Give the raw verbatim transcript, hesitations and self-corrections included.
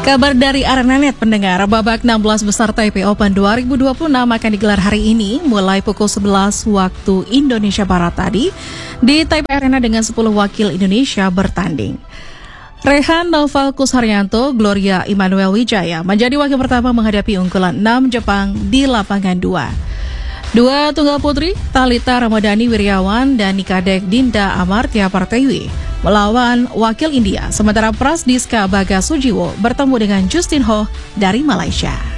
Kabar dari Arenanet pendengar, babak enam belas besar Taipei Open dua ribu dua puluh enam akan digelar hari ini mulai pukul sebelas waktu Indonesia Barat tadi di Taipei Arena dengan sepuluh wakil Indonesia bertanding. Rehan Novalkus Haryanto, Gloria Immanuel Wijaya menjadi wakil pertama menghadapi unggulan enam Jepang di lapangan dua. Dua tunggal putri, Thalita Ramadhani Wiryawan dan Nikadek Dinda Amartya Partewi melawan wakil India, sementara Prasdiska Baga Sujiwo bertemu dengan Justin Ho dari Malaysia.